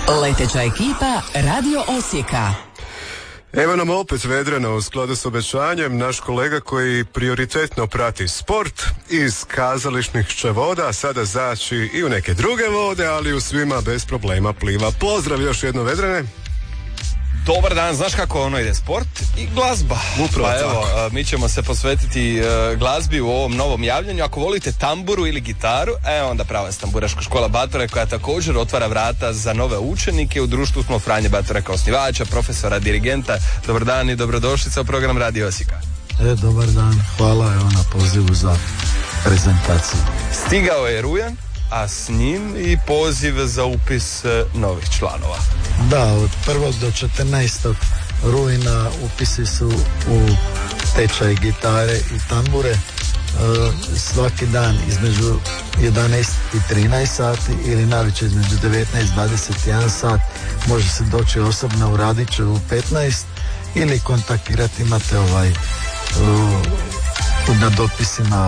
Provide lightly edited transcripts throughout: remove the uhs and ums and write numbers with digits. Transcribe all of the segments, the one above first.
Leteća ekipa Radio Osijeka. Evo nam opet vedreno u skladu s obećanjem. Naš kolega koji prioritetno prati sport iz kazališnih će voda sada zaći i u neke druge vode, ali u svima bez problema pliva. Pozdrav još jedno, Vedrane. Dobar dan, znaš kako ono ide, sport i glazba. Upravo pa evo, tako. mi ćemo se posvetiti glazbi u ovom novom javljanju. Ako volite tamburu ili gitaru, onda prava je Tamburaška škola Batore, koja također otvara vrata za nove učenike. U društvu smo Franje Batore kao osnivača, profesora, dirigenta. Dobar dan i dobrodošlica u program Radio Osijeka. Dobar dan, hvala na pozivu za prezentaciju. Stigao je rujan, a s njim i poziv za upis novih članova. Da, od 1. do 14. rujna upisi su u tečaj gitare i tambure. Svaki dan između 11 i 13 sati ili navečer između 19 i 21 sat. Može se doći osobno u Radiću u 15 ili kontaktirati, imate na dopisima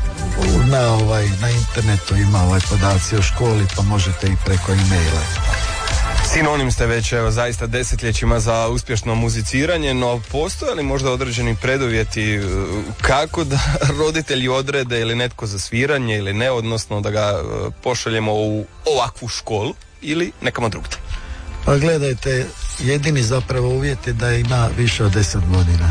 na internetu ima podaci o školi, pa možete i preko e-maila. Sinonim ste već zaista desetljećima za uspješno muziciranje, no postoje li možda određeni preduvjeti kako da roditelji odrede ili netko za sviranje ili ne, odnosno da ga pošaljemo u ovakvu školu ili nekamo drugdje? Pa gledajte, jedini zapravo uvjet je da ima više od 10 godina.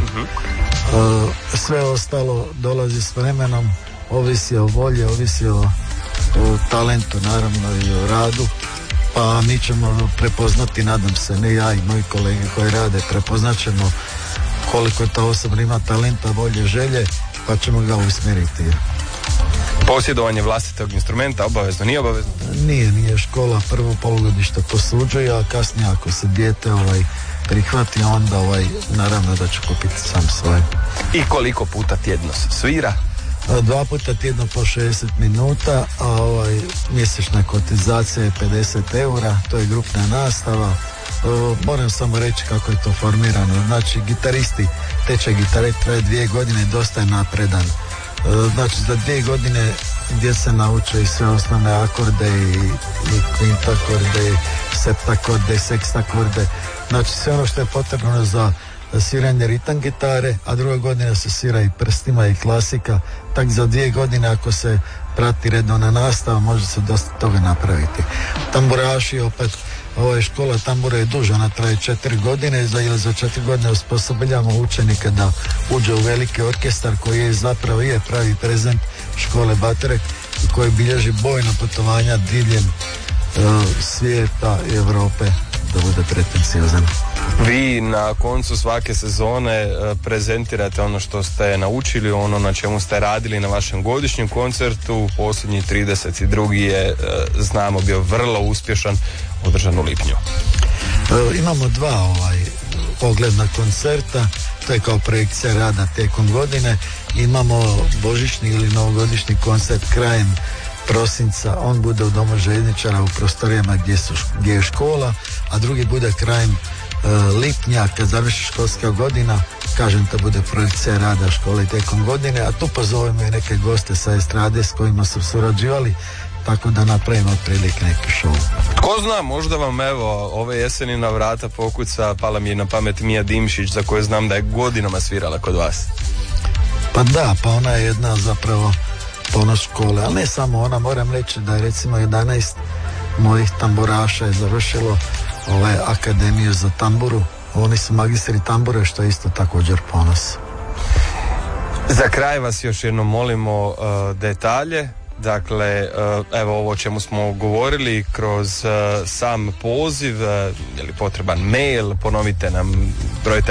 Sve ostalo dolazi s vremenom, ovisi o volji, ovisi o talentu, naravno i o radu. Pa mi ćemo prepoznati, nadam se, ne ja i moji kolege koji rade, prepoznat ćemo koliko ta osoba ima talenta, volje, želje, pa ćemo ga usmjeriti. Posjedovanje vlastitog instrumenta obavezno, nije obavezno? Nije škola prvo polugodište posuđuje, a kasnije ako se dijete prihvati, onda naravno da će kupiti sam svoje. I koliko puta tjedno se svira? 2 puta tjedno po 60 minuta, a mjesečna kotizacija je 50 eura, to je grupna nastava. Moram samo reći kako je to formirano. Znači, gitaristi, tečaj gitare traje 2 godine, dosta je napredan. Znači, za 2 godine gdje se nauče i sve osnovne akorde i kvintakorde, i septakorde, sekstakorde. Znači, sve ono što je potrebno za sviranje ritam gitare, a 2. godina se svira i prstima i klasika, tak za 2 godine ako se prati redovna nastava može se dosta toga napraviti. Tamburaši opet, škola tambura je duža, ona traje 4 godine, za 4 godine osposobljavamo učenike da uđe u veliki orkestar koji je zapravo pravi prezent škole Batore i koji bilježi bojna putovanja diljem svijeta i Europe, da bude pretenciozan. Vi na koncu svake sezone prezentirate ono što ste naučili, ono na čemu ste radili na vašem godišnjem koncertu. Posljednji 32. je, znamo, bio vrlo uspješan, održan u lipnju. Imamo 2 ogledna koncerta, to je kao projekcija rada tijekom godine. Imamo božićni ili novogodišnji koncert krajem prosinca, on bude u Domu željezničara u prostorijama gdje je škola, a drugi bude krajem lipnja kad završi školska godina, kažem, to bude projekcija rada škole tijekom godine, a tu pozovemo i neke goste sa estrade s kojima su surađivali, tako da napravimo otprilike neki show. Tko zna, možda vam ove jeseni na vrata pokuca, pala mi je na pamet Mija Dimšić, za koju znam da je godinama svirala kod vas. Pa da, pa ona je jedna zapravo ponos škole, ali ne samo ona, moram reći da je recimo 11 mojih tamburaša je završilo akademiju za tamburu, oni su magistri tambure, što je isto također ponos. Za kraj vas još jednom molimo detalje. Dakle, evo ovo o čemu smo govorili kroz sam poziv, je li potreban mail, ponovite nam broj